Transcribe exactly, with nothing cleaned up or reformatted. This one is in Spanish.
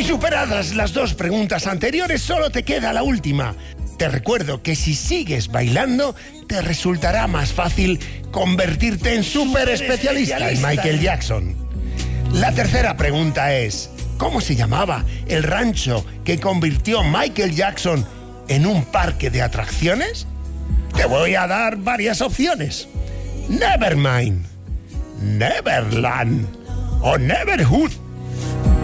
superadas las dos preguntas anteriores, solo te queda la última. Te recuerdo que si sigues bailando, te resultará más fácil convertirte en súper especialista en Michael Jackson. La tercera pregunta es, ¿cómo se llamaba el rancho que convirtió Michael Jackson en un parque de atracciones? Te voy a dar varias opciones. Nevermind, Neverland o Neverhood.